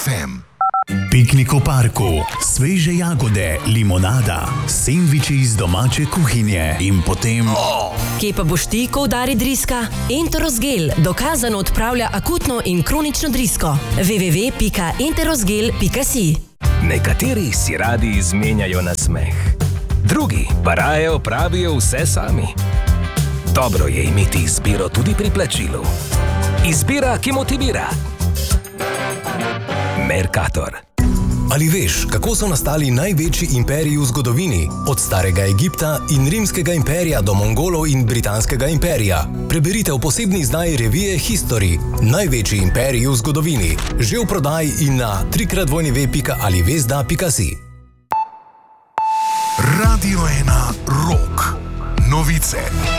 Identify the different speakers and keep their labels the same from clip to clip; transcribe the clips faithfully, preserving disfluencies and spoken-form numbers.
Speaker 1: ef em.
Speaker 2: Piknik v parku, sveže jagode, limonada, sendviči iz domače kuhinje in potem... Oh.
Speaker 3: Kje pa boš ti, ko udari driska? Enterosgel dokazano odpravlja akutno in kronično drisko. w w w pika enterosgel pika si.
Speaker 4: Nekateri si radi izmenjajo na smeh, drugi pa raje opravijo vse sami. Dobro je imeti izbiro tudi pri plačilu. Izbira, ki motivira. Mercator.
Speaker 5: Ali veš, kako so nastali največji imperiji v zgodovini? Od starega Egipta in rimskega imperija do Mongolov in britanskega imperija. Preberite v posebni izdaji revije History. Največji imperiji v zgodovini. Že v prodaji in na trikrat dvojni pika alivezda pika si.
Speaker 1: Radio ena Rock. Novice.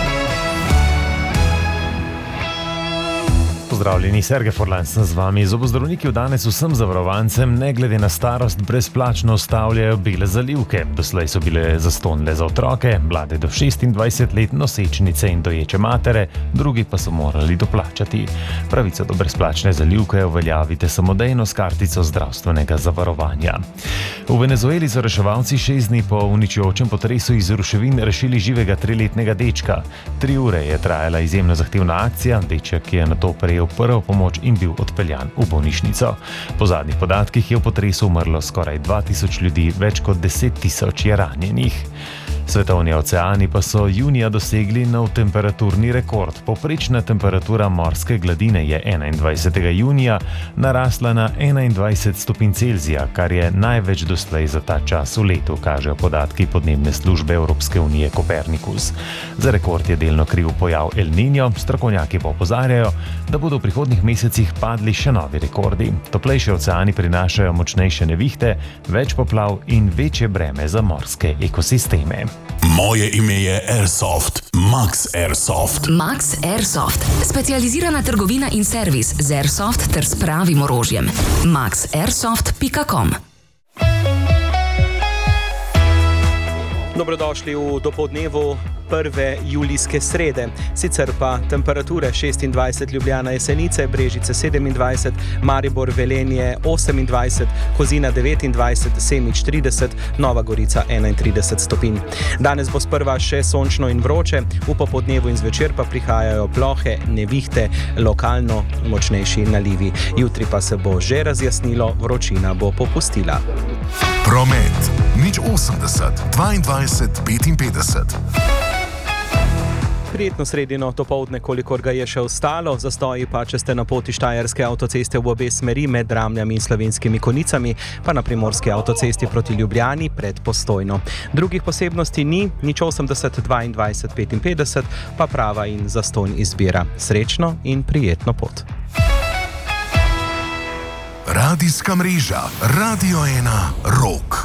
Speaker 6: Pozdravljeni, Sergej Forlan sem z vami. Zobozdravniki danes vsem zavarovancem, ne glede na starost, brezplačno ustavljajo bele zalivke. Doslej so bile zastonj le za otroke, mlade do šestindvajset let, nosečnice in doječe matere, drugi pa so morali doplačati. Pravico do brezplačne zalivke uveljavite samodejno s kartico zdravstvenega zavarovanja. V Venezueli so reševalci šest dni po uničujočem potresu iz ruševin rešili živega triletnega dečka. Tri ure je trajala izjemno zahtevna akcija, deček je nato prejel prvo pomoč in bil odpeljan v bolnišnico. Po zadnjih podatkih je v potresu umrlo skoraj dva tisoč ljudi, več kot deset tisoč je ranjenih. Svetovni oceani pa so junija dosegli nov temperaturni rekord. Povprečna temperatura morske gladine je enaindvajsetega junija narasla na enaindvajset stopinj Celzija, kar je največ doslej za ta čas v letu, kažejo podatki podnebne službe Evropske unije Copernicus. Za rekord je delno kriv pojav El Niño, strokovnjaki pa opozarjajo, da bodo v prihodnjih mesecih padli še novi rekordi. Toplejši oceani prinašajo močnejše nevihte, več poplav in večje breme za morske ekosisteme.
Speaker 2: Moje ime je Airsoft, Max Airsoft.
Speaker 7: Max Airsoft, specializirana trgovina in servis z Airsoft ter s pravim orožjem. max airsoft pika com.
Speaker 8: Dobrodošli v dopoldnevu prve julijske srede. Sicer pa temperature šestindvajset Ljubljana Jesenice, Brežice sedemindvajset, Maribor Velenje osemindvajset, Kozina devetindvajset, Semič trideset, Nova Gorica enaintrideset stopinj. Danes bo sprva še sončno in vroče, v popoldnevu in zvečer pa prihajajo plohe, nevihte, lokalno močnejši nalivi. Jutri pa se bo že razjasnilo, vročina bo popustila.
Speaker 1: Promet. Nič osemdeset, dvaindvajset, petinpetdeset.
Speaker 8: Prijetno sredino dopoldne, kolikor ga je še ostalo, zastoji pa, če ste na poti Štajerske avtoceste v obe smeri med Ramljami in Slovenskimi Konicami, pa na Primorski avtocesti proti Ljubljani pred Postojno. Drugih posebnosti ni, nič osemdeset, dvaindvajset, petinpetdeset, pa prava in zastonj izbira. Srečno in prijetno pot.
Speaker 1: Radijska mreža Radio ena Rock.